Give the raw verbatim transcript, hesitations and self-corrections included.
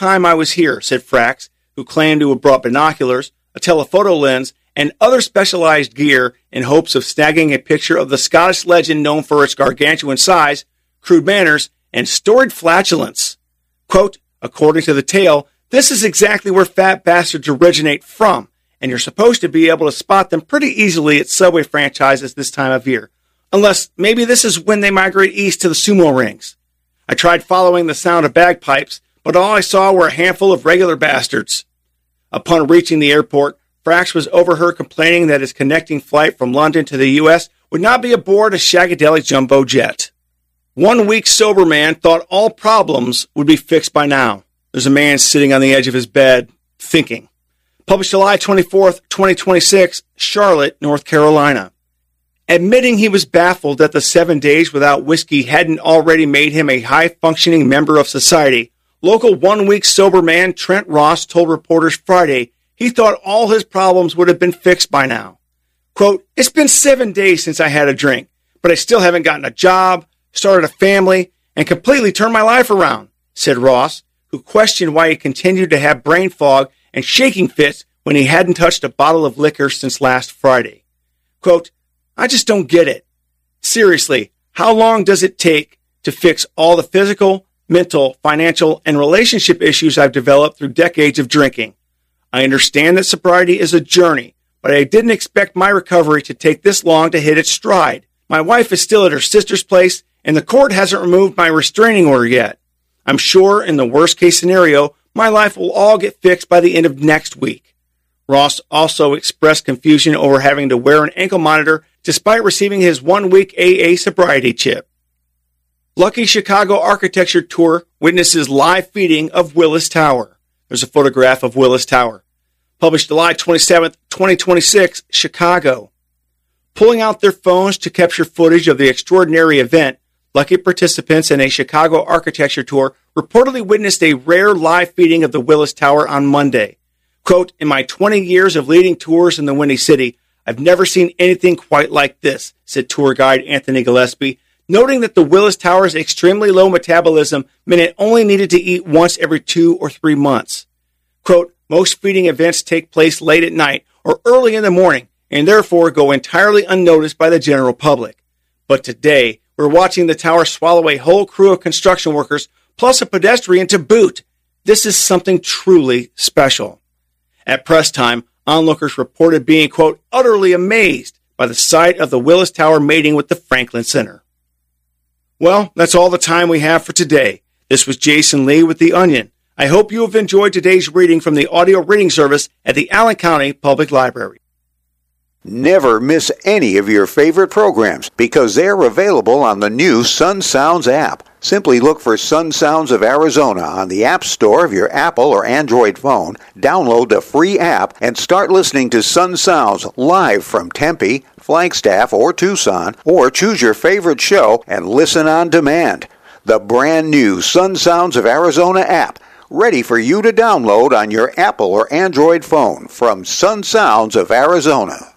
time I was here, said Frax, who claimed to have brought binoculars, a telephoto lens, and other specialized gear in hopes of snagging a picture of the Scottish legend known for its gargantuan size, crude manners, and storied flatulence. Quote, according to the tale, this is exactly where fat bastards originate from, and you're supposed to be able to spot them pretty easily at Subway franchises this time of year. Unless maybe this is when they migrate east to the sumo rings. I tried following the sound of bagpipes, but all I saw were a handful of regular bastards. Upon reaching the airport, Frax was overheard complaining that his connecting flight from London to the U S would not be aboard a shagadelic jumbo jet. One week sober man thought all problems would be fixed by now. There's a man sitting on the edge of his bed, thinking. Published July twenty-fourth, twenty twenty-six, Charlotte, North Carolina. Admitting he was baffled that the seven days without whiskey hadn't already made him a high-functioning member of society, local one-week sober man Trent Ross told reporters Friday he thought all his problems would have been fixed by now. Quote, it's been seven days since I had a drink, but I still haven't gotten a job, started a family, and completely turned my life around, said Ross, who questioned why he continued to have brain fog and shaking fits when he hadn't touched a bottle of liquor since last Friday. Quote, I just don't get it. Seriously, how long does it take to fix all the physical, mental, financial, and relationship issues I've developed through decades of drinking? I understand that sobriety is a journey, but I didn't expect my recovery to take this long to hit its stride. My wife is still at her sister's place, and the court hasn't removed my restraining order yet. I'm sure in the worst case scenario, my life will all get fixed by the end of next week. Ross also expressed confusion over having to wear an ankle monitor despite receiving his one-week A A sobriety chip. Lucky Chicago Architecture Tour witnesses live feeding of Willis Tower. There's a photograph of Willis Tower. Published July twenty-seventh, twenty twenty-six, Chicago. Pulling out their phones to capture footage of the extraordinary event, lucky participants in a Chicago architecture tour reportedly witnessed a rare live feeding of the Willis Tower on Monday. Quote, in my twenty years of leading tours in the Windy City, I've never seen anything quite like this, said tour guide Anthony Gillespie, noting that the Willis Tower's extremely low metabolism meant it only needed to eat once every two or three months. Quote, most feeding events take place late at night or early in the morning and therefore go entirely unnoticed by the general public. But today, we're watching the tower swallow a whole crew of construction workers plus a pedestrian to boot. This is something truly special. At press time, onlookers reported being, quote, utterly amazed by the sight of the Willis Tower mating with the Franklin Center. Well, that's all the time we have for today. This was Jason Lee with The Onion. I hope you have enjoyed today's reading from the audio reading service at the Allen County Public Library. Never miss any of your favorite programs because they're available on the new Sun Sounds app. Simply look for Sun Sounds of Arizona on the App Store of your Apple or Android phone, download the free app, and start listening to Sun Sounds live from Tempe, Flagstaff, or Tucson, or choose your favorite show and listen on demand. The brand new Sun Sounds of Arizona app, ready for you to download on your Apple or Android phone from Sun Sounds of Arizona.